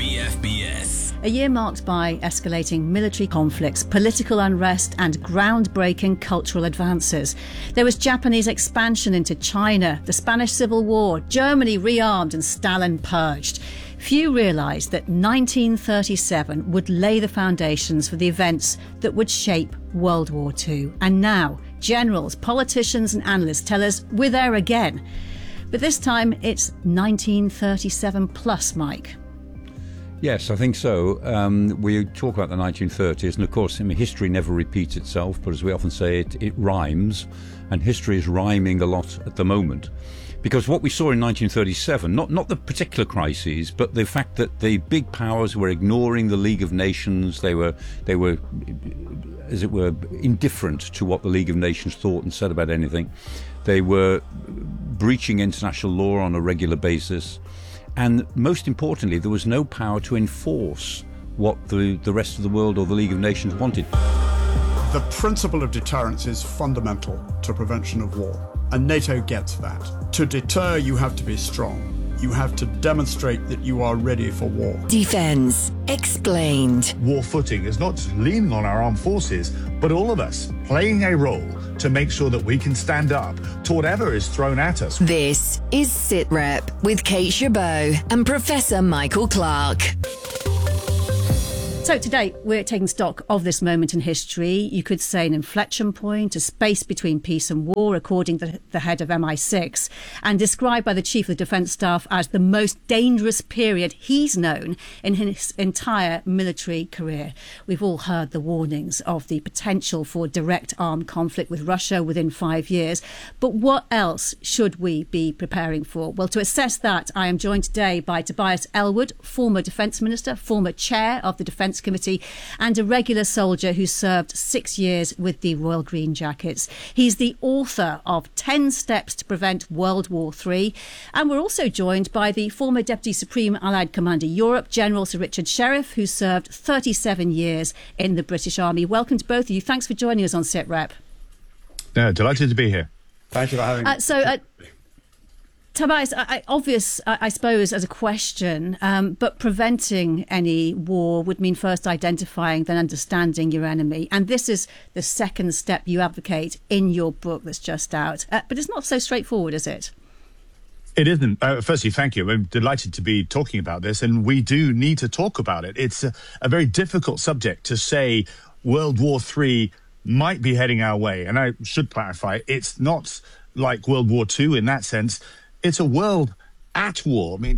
BFBS. A year marked by escalating military conflicts, political unrest and groundbreaking cultural advances. There was Japanese expansion into China, the Spanish Civil War, Germany rearmed and Stalin purged. Few realised that 1937 would lay the foundations for the events that would shape World War II. And now, generals, politicians and analysts tell us we're there again. But this time it's 1937 plus, Mike. Yes, I think so. We talk about the 1930s, and of course, history never repeats itself, but as we often say, it rhymes, and history is rhyming a lot at the moment. Because what we saw in 1937, not the particular crises, but the fact that the big powers were ignoring the League of Nations, they were, as it were, indifferent to what the League of Nations thought and said about anything. They were breaching international law on a regular basis. And most importantly, there was no power to enforce what the rest of the world or the League of Nations wanted. The principle of deterrence is fundamental to prevention of war, and NATO gets that. To deter, you have to be strong. You have to demonstrate that you are ready for war. Defence Explained. War footing is not just leaning on our armed forces, but all of us playing a role to make sure that we can stand up to whatever is thrown at us. This is SITREP with Kate Chabot and Professor Michael Clark. So today we're taking stock of this moment in history. You could say an inflection point, a space between peace and war, according to the head of MI6, and described by the Chief of the Defence Staff as the most dangerous period he's known in his entire military career. We've all heard the warnings of the potential for direct armed conflict with Russia within 5 years. But what else should we be preparing for? Well, to assess that, I am joined today by Tobias Ellwood, former Defence Minister, former Chair of the Defence Committee and a regular soldier who served 6 years with the Royal Green Jackets. He's the author of 10 Steps to Prevent World War III. And we're also joined by the former Deputy Supreme Allied Commander Europe, General Sir Richard Sheriff, who served 37 years in the British Army. Welcome to both of you. Thanks for joining us on SITREP. Delighted to be here. Thank you for having me. Tobias, I suppose, as a question, but preventing any war would mean first identifying, then understanding your enemy. And this is the second step you advocate in your book that's just out. But it's not so straightforward, is it? It isn't. Firstly, thank you. I'm delighted to be talking about this, and we do need to talk about it. It's a very difficult subject to say World War III might be heading our way. And I should clarify, it's not like World War II in that sense. It's a world at war. I mean,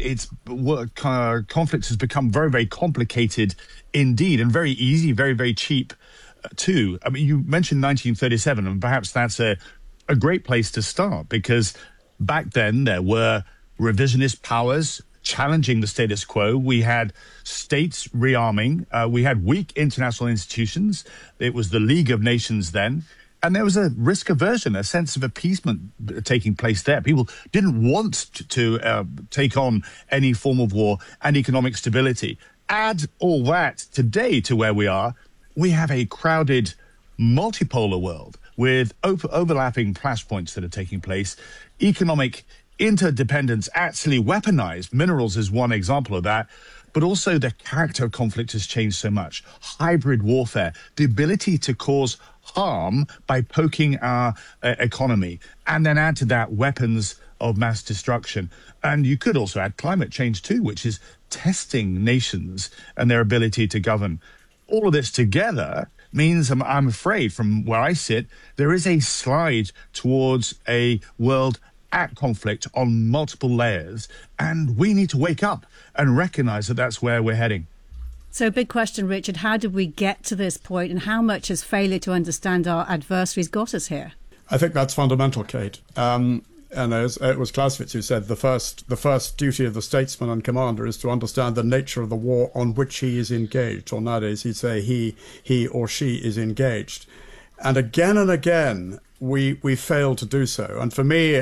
conflict has become very, very complicated indeed, and very easy, very, very cheap too. I mean, you mentioned 1937, and perhaps that's a great place to start, because back then there were revisionist powers challenging the status quo. We had states rearming. We had weak international institutions. It was the League of Nations then. And there was a risk aversion, a sense of appeasement taking place there. People didn't want to take on any form of war and economic stability. Add all that today to where we are, we have a crowded, multipolar world with overlapping flashpoints that are taking place. Economic interdependence actually weaponized. Minerals is one example of that. But also the character of conflict has changed so much. Hybrid warfare, the ability to cause harm by poking our economy, and then add to that weapons of mass destruction. And you could also add climate change too, which is testing nations and their ability to govern. All of this together means, I'm afraid, from where I sit, there is a slide towards a world at conflict on multiple layers, and we need to wake up and recognize that that's where we're heading. So big question, Richard, how did we get to this point, and how much has failure to understand our adversaries got us here? I think that's fundamental, Kate. And it was Clausewitz who said the first duty of the statesman and commander is to understand the nature of the war on which he is engaged, or nowadays he'd say he or she is engaged. And again, we failed to do so. And for me,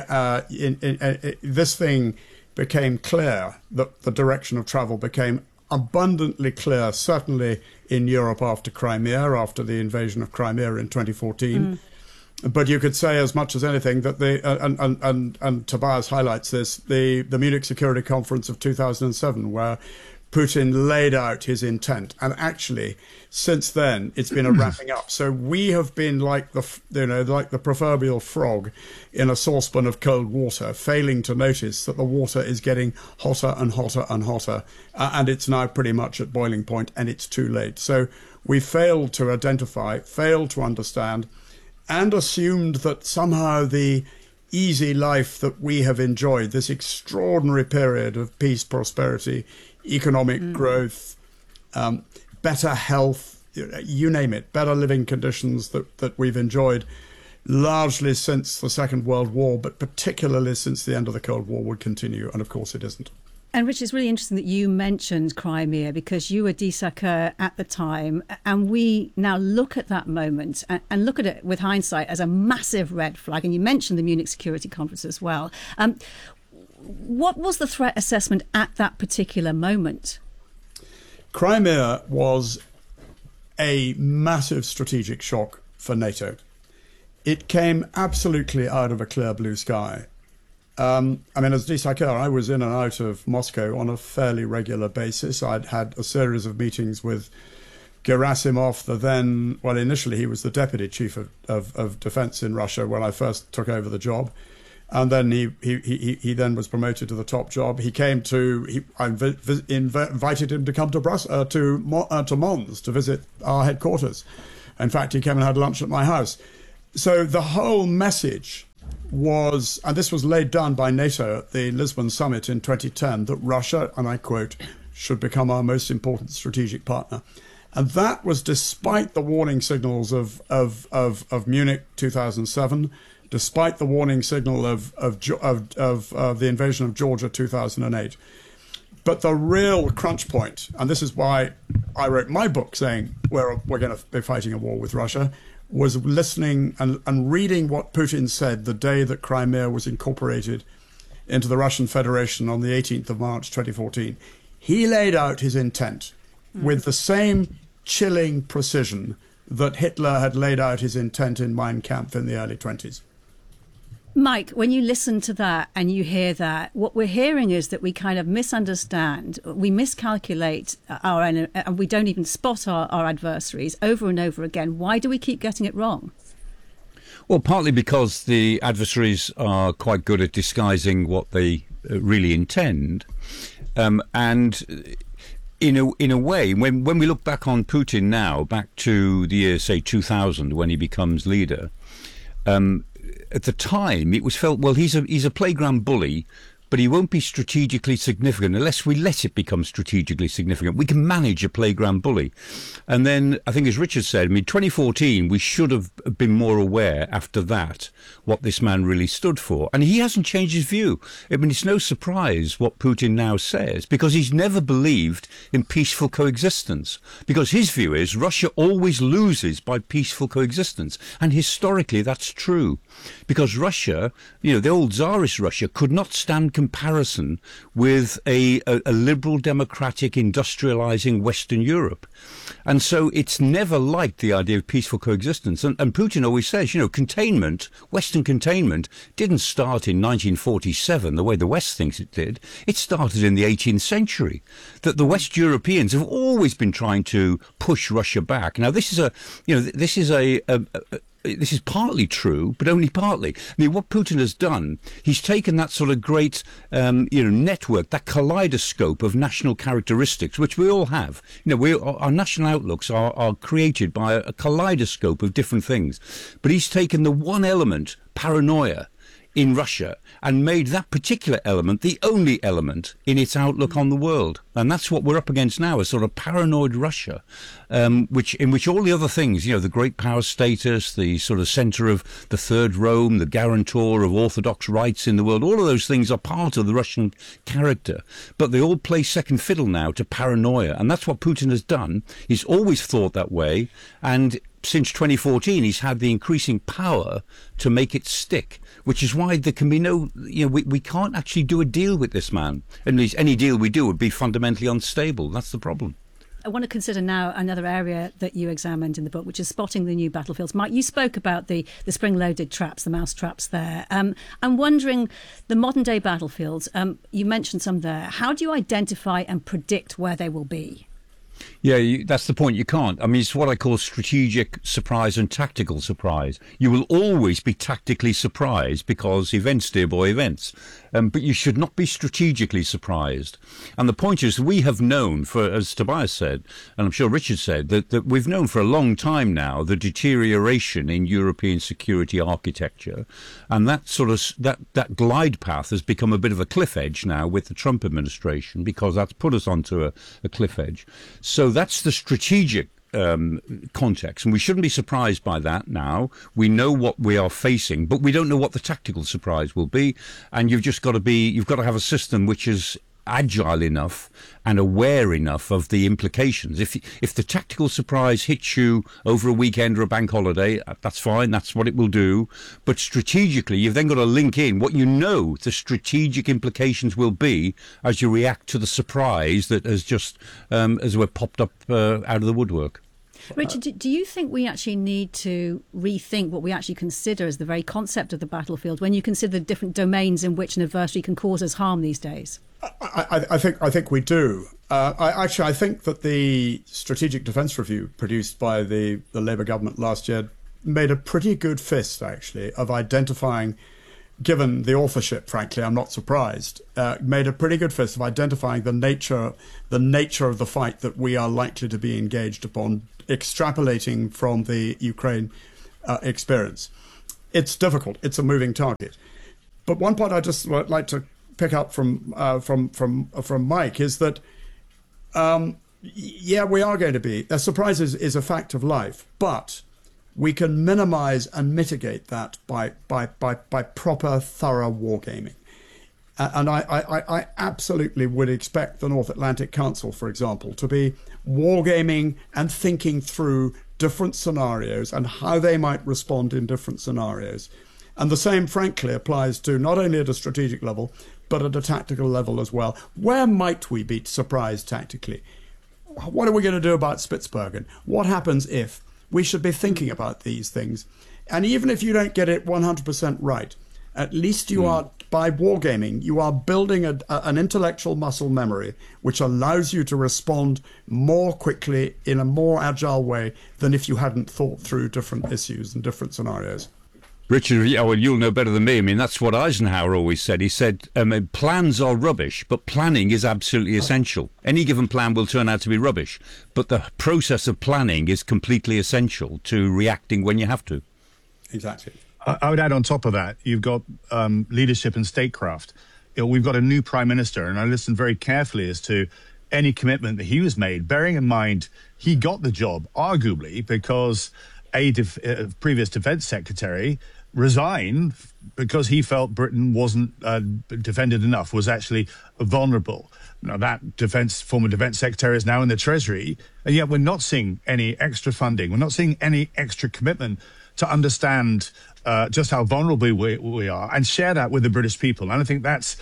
this thing became clear, that the direction of travel became abundantly clear, certainly in Europe after Crimea, after the invasion of Crimea in 2014. But you could say as much as anything that and Tobias highlights this, the Munich Security Conference of 2007, where Putin laid out his intent. And actually, since then, it's been a wrapping up. So we have been like the proverbial frog in a saucepan of cold water, failing to notice that the water is getting hotter and hotter and hotter. And it's now pretty much at boiling point, and it's too late. So we failed to identify, failed to understand, and assumed that somehow the easy life that we have enjoyed, this extraordinary period of peace, prosperity, economic growth, better health, you name it, better living conditions that we've enjoyed largely since the Second World War, but particularly since the end of the Cold War, would continue. And of course it isn't. And Rich, it's really interesting that you mentioned Crimea, because you were Dissaceur at the time, and we now look at that moment and look at it with hindsight as a massive red flag. And you mentioned the Munich Security Conference as well. What was the threat assessment at that particular moment? Crimea was a massive strategic shock for NATO. It came absolutely out of a clear blue sky. I mean, as Dissaceur, I was in and out of Moscow on a fairly regular basis. I'd had a series of meetings with Gerasimov, initially he was the deputy chief of defense in Russia when I first took over the job. And then he then was promoted to the top job. I invited him to come to Mons to visit our headquarters. In fact, he came and had lunch at my house. So the whole message was, and this was laid down by NATO at the Lisbon summit in 2010, that Russia, and I quote, should become our most important strategic partner. And that was despite the warning signals of Munich 2007, despite the warning signal of the invasion of Georgia 2008. But the real crunch point, and this is why I wrote my book saying we're going to be fighting a war with Russia, was listening and reading what Putin said the day that Crimea was incorporated into the Russian Federation on the 18th of March 2014. He laid out his intent with the same chilling precision that Hitler had laid out his intent in Mein Kampf in the early 20s. Mike, when you listen to that and you hear that, what we're hearing is that we kind of misunderstand, we miscalculate our enemy, and we don't even spot our adversaries over and over again. Why do we keep getting it wrong? Well, partly because the adversaries are quite good at disguising what they really intend. And in a way, when we look back on Putin now, back to the year, say, 2000, when he becomes leader, at the time, it was felt, well, he's a playground bully, but he won't be strategically significant unless we let it become strategically significant. We can manage a playground bully. And then, I think as Richard said, 2014, we should have been more aware after that what this man really stood for. And he hasn't changed his view. It's no surprise what Putin now says, because he's never believed in peaceful coexistence. Because his view is Russia always loses by peaceful coexistence. And historically, that's true. Because Russia, the old Tsarist Russia, could not stand comparison with a liberal, democratic, industrializing Western Europe. And so it's never liked the idea of peaceful coexistence. And Putin always says, containment, Western containment, didn't start in 1947 the way the West thinks it did. It started in the 18th century. That the West Europeans have always been trying to push Russia back. Now, this is partly true, but only partly. What Putin has done, he's taken that sort of great, network, that kaleidoscope of national characteristics, which we all have. Our national outlooks are created by a kaleidoscope of different things. But he's taken the one element, paranoia, in Russia, and made that particular element the only element in its outlook on the world. And that's what we're up against now, a sort of paranoid Russia, in which all the other things, the great power status, the sort of centre of the Third Rome, the guarantor of orthodox rights in the world, all of those things are part of the Russian character. But they all play second fiddle now to paranoia. And that's what Putin has done. He's always thought that way. And since 2014, he's had the increasing power to make it stick, which is why there can be no, we can't actually do a deal with this man. At least any deal we do would be fundamentally unstable. That's the problem. I want to consider now another area that you examined in the book, which is spotting the new battlefields. Mike, you spoke about the spring-loaded traps, the mouse traps there. I'm wondering, the modern-day battlefields, you mentioned some there. How do you identify and predict where they will be? Yeah, that's the point. You can't. I mean, it's what I call strategic surprise and tactical surprise. You will always be tactically surprised because events, dear boy, events. But you should not be strategically surprised. And the point is, we have known for, as Tobias said, and I'm sure Richard said, that we've known for a long time now the deterioration in European security architecture. And that sort of, that glide path has become a bit of a cliff edge now with the Trump administration, because that's put us onto a cliff edge. So that's the strategic context, and we shouldn't be surprised by that now. We know what we are facing, but we don't know what the tactical surprise will be. And you've got to have a system which is agile enough and aware enough of the implications. If the tactical surprise hits you over a weekend or a bank holiday, that's fine, that's what it will do. But strategically, you've then got to link in what you know the strategic implications will be as you react to the surprise that has just, as it were, popped up out of the woodwork. Richard, do you think we actually need to rethink what we actually consider as the very concept of the battlefield when you consider the different domains in which an adversary can cause us harm these days? I think we do. I think that the Strategic Defence Review produced by the Labour government last year made a pretty good fist, actually, of identifying, given the authorship, frankly, I'm not surprised, made a pretty good fist of identifying the nature of the fight that we are likely to be engaged upon, extrapolating from the Ukraine experience. It's difficult. It's a moving target. But one point I just would like to pick up from Mike is that, we are going to be. A surprise is a fact of life, but we can minimise and mitigate that by proper, thorough wargaming. And I absolutely would expect the North Atlantic Council, for example, to be wargaming and thinking through different scenarios and how they might respond in different scenarios. And the same, frankly, applies to not only at a strategic level, but at a tactical level as well. Where might we be surprised tactically? What are we going to do about Spitsbergen? What happens if? We should be thinking about these things. And even if you don't get it 100% right, at least you are, by wargaming, you are building an intellectual muscle memory which allows you to respond more quickly in a more agile way than if you hadn't thought through different issues and different scenarios. Richard, well, you'll know better than me. I mean, that's what Eisenhower always said. He said, plans are rubbish, but planning is absolutely essential. Any given plan will turn out to be rubbish, but the process of planning is completely essential to reacting when you have to. Exactly. I would add on top of that, you've got leadership and statecraft. We've got a new prime minister, and I listened very carefully as to any commitment that he was made, bearing in mind he got the job, arguably, because a previous defence secretary resigned because he felt Britain wasn't defended enough, was actually vulnerable. Now, that former defence secretary is now in the Treasury, and yet we're not seeing any extra funding. We're not seeing any extra commitment to understand just how vulnerable we are and share that with the British people. And I think that's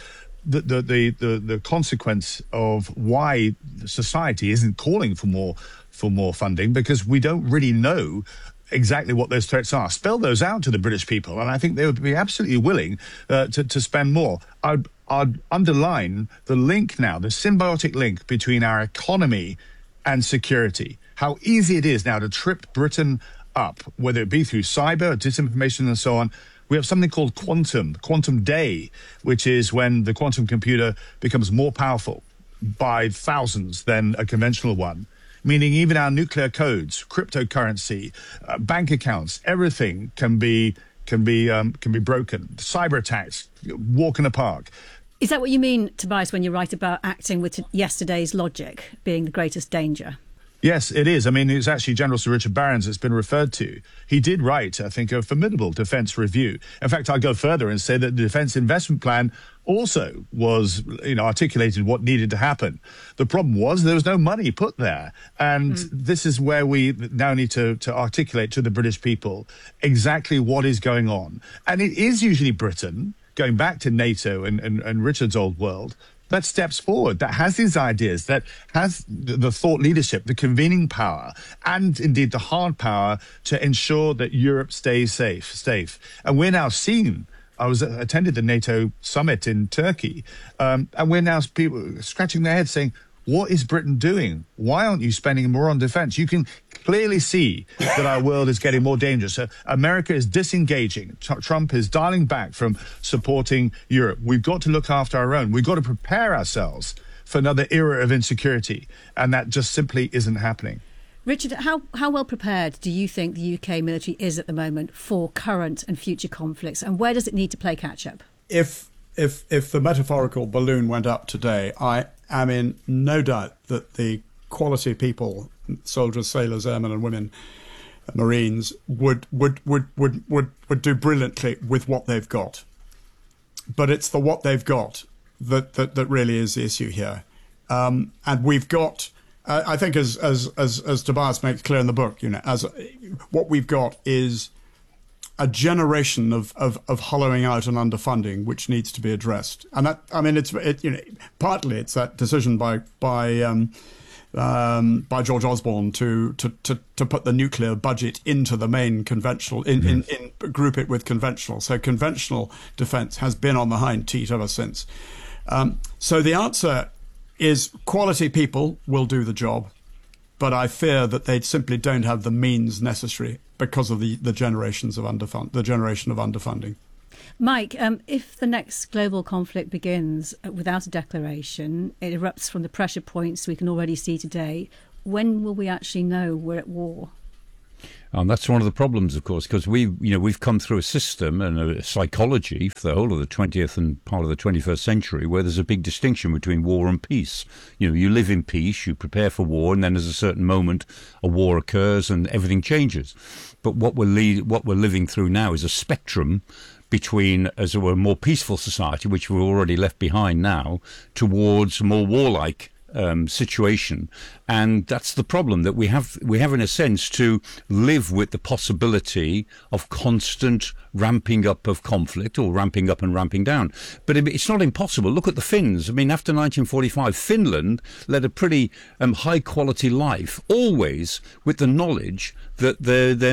the consequence of why society isn't calling for more funding, because we don't really know exactly what those threats are. Spell those out to the British people, and I think they would be absolutely willing to spend more. I'd underline the link now, the symbiotic link between our economy and security. How easy it is now to trip Britain up, whether it be through cyber, disinformation, and so on. We have something called quantum day, which is when the quantum computer becomes more powerful by thousands than a conventional one. Meaning even our nuclear codes, cryptocurrency, bank accounts, everything can be broken. Cyber attacks, walk in a park. Is that what you mean, Tobias, when you write about acting with yesterday's logic being the greatest danger? Yes, it is. I mean, it's actually General Sir Richard Barrons that's been referred to. He did write, I think, a formidable defence review. In fact, I'll go further and say that the Defence Investment Plan also was, articulated what needed to happen. The problem was there was no money put there. And this is where we now need to articulate to the British people exactly what is going on. And it is usually Britain, going back to NATO and Richard's old world, that steps forward, that has these ideas, that has the thought leadership, the convening power, and indeed the hard power to ensure that Europe stays safe. And we're now seeing, attended the NATO summit in Turkey, and we're now people scratching their heads saying, what is Britain doing? Why aren't you spending more on defense? You can clearly see that our world is getting more dangerous. America is disengaging. Trump is dialing back from supporting Europe. We've got to look after our own. We've got to prepare ourselves for another era of insecurity. And that just simply isn't happening. Richard, how well prepared do you think the UK military is at the moment for current and future conflicts? And where does it need to play catch up? If the metaphorical balloon went up today, I am in no doubt that the quality people, soldiers, sailors, airmen and women, Marines, would do brilliantly with what they've got. But it's the what they've got that really is the issue here. And we've got, I think, as Tobias makes clear in the book, as what we've got is a generation of hollowing out and underfunding, which needs to be addressed. And that, I mean, partly it's that decision by George Osborne to put the nuclear budget into the main conventional, in group it with conventional. So conventional defence has been on the hind teat ever since. So the answer is quality people will do the job, but I fear that they simply don't have the means necessary because of the generation of underfunding. Mike, if the next global conflict begins without a declaration, it erupts from the pressure points we can already see today, when will we actually know we're at war? That's one of the problems, of course, because we've come through a system and a psychology for the whole of the 20th and part of the 21st century where there's a big distinction between war and peace. You live in peace, you prepare for war, and then there's a certain moment a war occurs and everything changes. But what we're living through now is a spectrum between, as it were, a more peaceful society, which we've already left behind now, towards a more warlike situation. And that's the problem, that we have in a sense to live with the possibility of constant ramping up of conflict, or ramping up and ramping down. But it's not impossible. Look at the Finns. I mean, after 1945, Finland led a pretty high quality life, always with the knowledge that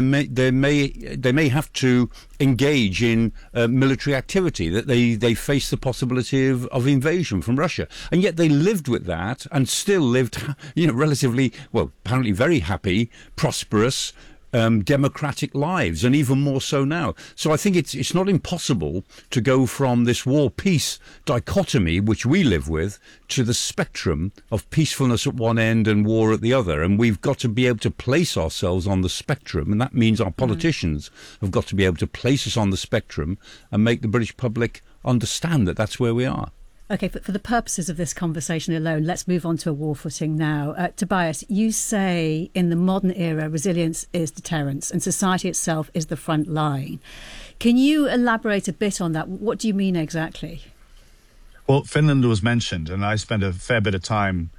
they may have to engage in military activity, that they face the possibility of invasion from Russia, and yet they lived with that and still lived, relatively, well, apparently very happy, prosperous, democratic lives, and even more so now. So I think it's not impossible to go from this war-peace dichotomy, which we live with, to the spectrum of peacefulness at one end and war at the other. And we've got to be able to place ourselves on the spectrum, and that means our politicians have got to be able to place us on the spectrum and make the British public understand that that's where we are. OK, for the purposes of this conversation alone, let's move on to a war footing now. Tobias, you say in the modern era, resilience is deterrence and society itself is the front line. Can you elaborate a bit on that? What do you mean exactly? Well, Finland was mentioned, and I spent a fair bit of time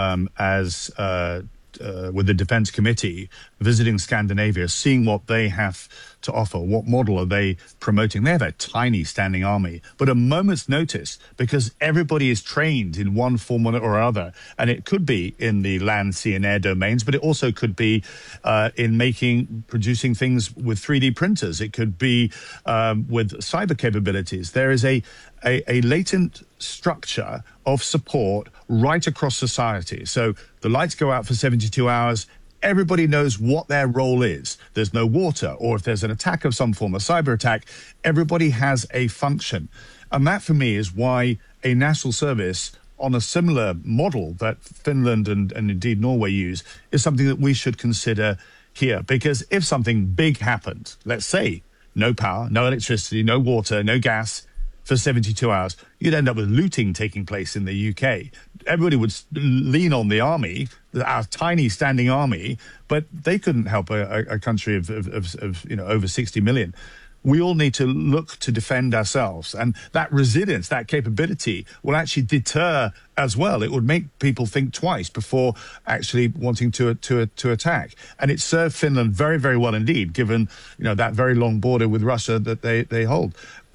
with the Defence Committee, visiting Scandinavia, seeing what they have to offer, what model are they promoting. They have a tiny standing army, but a moment's notice, because everybody is trained in one form or other, and it could be in the land, sea and air domains, but it also could be in producing things with 3D printers. It could be with cyber capabilities. There is a latent structure of support right across society. So the lights go out for 72 hours. Everybody knows what their role is. There's no water, or if there's an attack of some form, a cyber attack, everybody has a function. And that, for me, is why a national service on a similar model that Finland and indeed Norway use is something that we should consider here. Because if something big happened, let's say no power, no electricity, no water, no gas for 72 hours, you'd end up with looting taking place in the UK. Everybody would lean on the army, our tiny standing army, but they couldn't help a country of over 60 million. We all need to look to defend ourselves, and that resilience, that capability will actually deter as well. It would make people think twice before actually wanting to attack. And it served Finland very, very well indeed, given that very long border with Russia that they hold. That's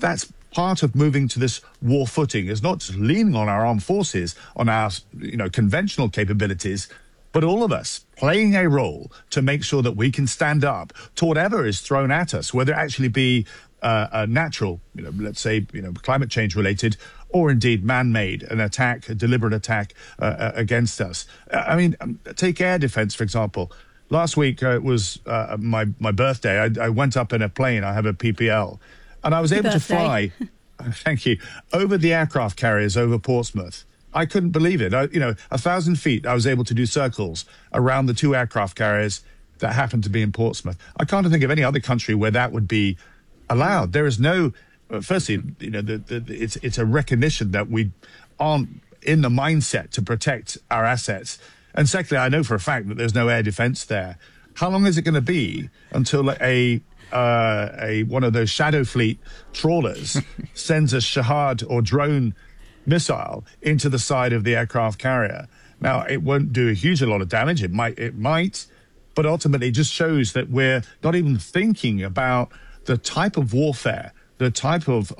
part of moving to this war footing is not just leaning on our armed forces, on our conventional capabilities, but all of us playing a role to make sure that we can stand up to whatever is thrown at us, whether it actually be a natural, let's say, climate change related, or indeed man-made, an attack, a deliberate attack against us. I mean, take air defense, for example. Last week, it was my birthday. I went up in a plane. I have a PPL. And I was able to fly, thank you, over the aircraft carriers over Portsmouth. I couldn't believe it. 1,000 feet, I was able to do circles around the 2 aircraft carriers that happened to be in Portsmouth. I can't think of any other country where that would be allowed. There is no, firstly, it's a recognition that we aren't in the mindset to protect our assets. And secondly, I know for a fact that there's no air defense there. How long is it going to be until one of those Shadow Fleet trawlers sends a Shahad or drone missile into the side of the aircraft carrier? Now, it won't do a huge lot of damage. It might, but ultimately it just shows that we're not even thinking about the type of warfare, the type of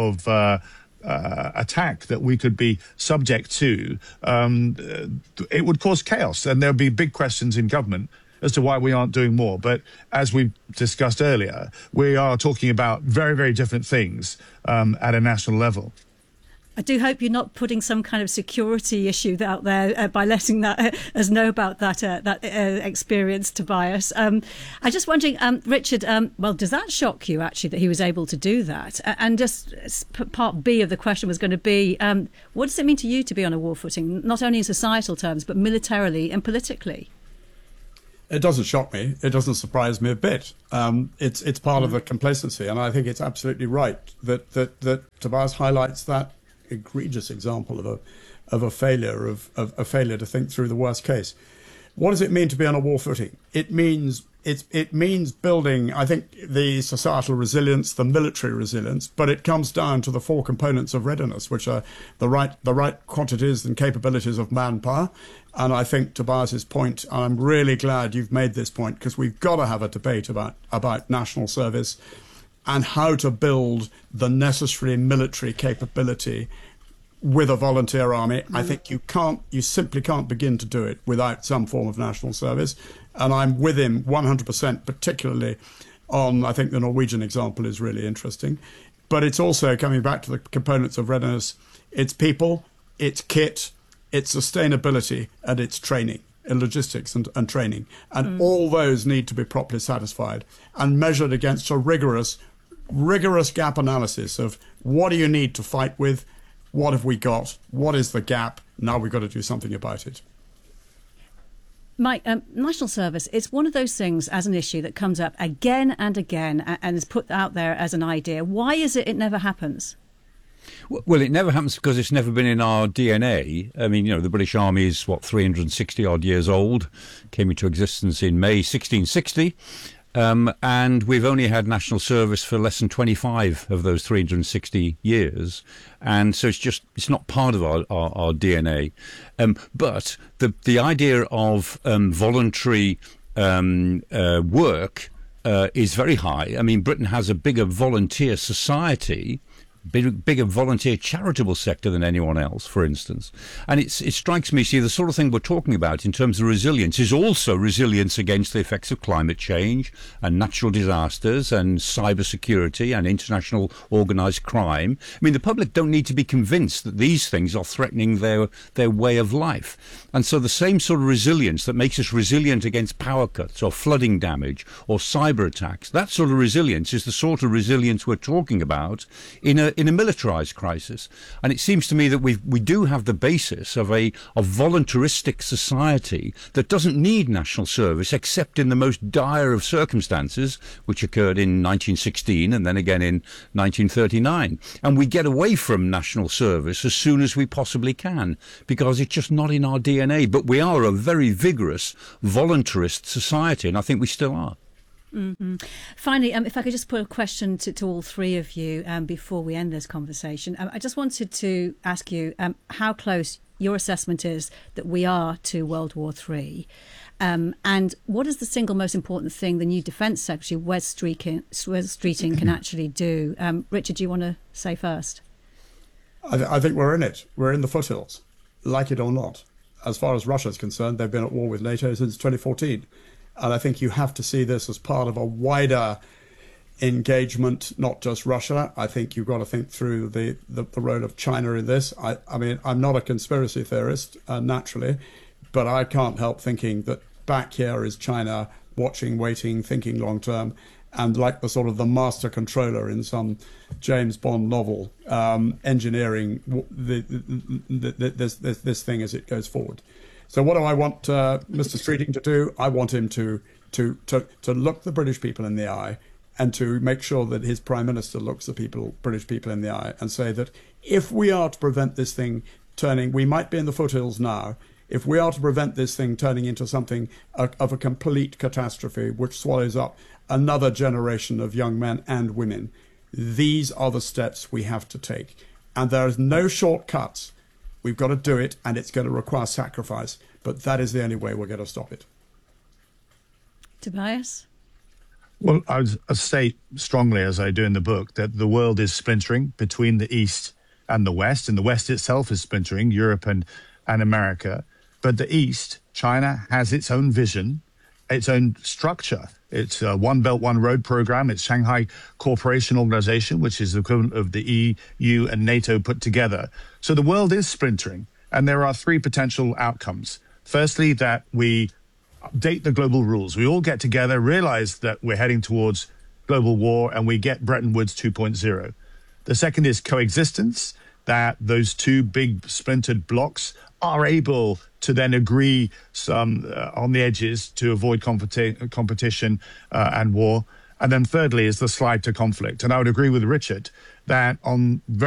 attack that we could be subject to. It would cause chaos, and there'll be big questions in government as to why we aren't doing more. But as we discussed earlier, we are talking about very, very different things at a national level. I do hope you're not putting some kind of security issue out there by letting us know about that experience, Tobias. I'm just wondering, Richard, does that shock you, actually, that he was able to do that? And just part B of the question was going to be, what does it mean to you to be on a war footing, not only in societal terms, but militarily and politically? It doesn't shock me. It doesn't surprise me a bit. It's part of the complacency, and I think it's absolutely right that Tobias highlights that egregious example of a failure to think through the worst case. What does it mean to be on a war footing? It means building, I think, the societal resilience, the military resilience, but it comes down to the 4 components of readiness, which are the right quantities and capabilities of manpower. And I think Tobias's point, and I'm really glad you've made this point, because we've got to have a debate about national service and how to build the necessary military capability with a volunteer army. I think you simply can't begin to do it without some form of national service. And I'm with him 100%, particularly on, I think the Norwegian example is really interesting. But it's also, coming back to the components of readiness, it's people, it's kit, it's sustainability, and it's training, and logistics and training. And all those need to be properly satisfied and measured against a rigorous gap analysis of what do you need to fight with, what have we got, what is the gap, now we've got to do something about it. Mike, national service, it's one of those things as an issue that comes up again and again and is put out there as an idea. Why is it never happens? Well, it never happens because it's never been in our DNA. I mean, the British Army is, 360 odd years old, came into existence in May 1660. And we've only had national service for less than 25 of those 360 years. And so it's not part of our DNA. But the idea of voluntary work is very high. I mean, Britain has a bigger volunteer society, bigger volunteer charitable sector than anyone else, for instance. And it strikes me, the sort of thing we're talking about in terms of resilience is also resilience against the effects of climate change and natural disasters and cybersecurity and international organised crime. I mean, the public don't need to be convinced that these things are threatening their way of life. And so the same sort of resilience that makes us resilient against power cuts or flooding damage or cyber attacks, that sort of resilience is the sort of resilience we're talking about in a militarized crisis. And it seems to me that we do have the basis of a voluntaristic society that doesn't need national service except in the most dire of circumstances, which occurred in 1916 and then again in 1939. And we get away from national service as soon as we possibly can because it's just not in our DNA. But we are a very vigorous voluntarist society, and I think we still are. Mm-hmm. Finally, if I could just put a question to all three of you before we end this conversation. I just wanted to ask you how close your assessment is that we are to World War III. And what is the single most important thing the new Defence Secretary, Wes Streeting, can actually do? Richard, do you want to say first? I think we're in it. We're in the foothills, like it or not. As far as Russia is concerned, they've been at war with NATO since 2014. And I think you have to see this as part of a wider engagement, not just Russia. I think you've got to think through the role of China in this. I mean, I'm not a conspiracy theorist, naturally, but I can't help thinking that back here is China watching, waiting, thinking long term, and like the sort of the master controller in some James Bond novel, engineering this thing as it goes forward. So what do I want Mr. Streeting to do? I want him to look the British people in the eye and to make sure that his Prime Minister looks the British people in the eye and say that if we are to prevent this thing turning, we might be in the foothills now, if we are to prevent this thing turning into something of a complete catastrophe which swallows up another generation of young men and women, these are the steps we have to take. And there is no shortcuts. We've got to do it, and it's going to require sacrifice. But that is the only way we're going to stop it. Tobias? Well, I would say strongly, as I do in the book, that the world is splintering between the East and the West. And the West itself is splintering, Europe and America. But the East, China, has its own vision, its own structure. It's a One Belt, One Road program. It's Shanghai Cooperation Organization, which is the equivalent of the EU and NATO put together. So the world is splintering, and there are three potential outcomes. Firstly, that we update the global rules. We all get together, realize that we're heading towards global war, and we get Bretton Woods 2.0. The second is coexistence, that those two big splintered blocks are able to then agree some on the edges to avoid competition and war. And then thirdly is the slide to conflict. And I would agree with Richard that on